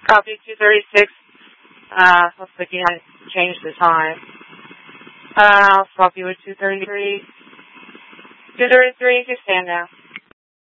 Copy 236. Looks like you had changed the time. I'll swap you with 233. 233, just stand now.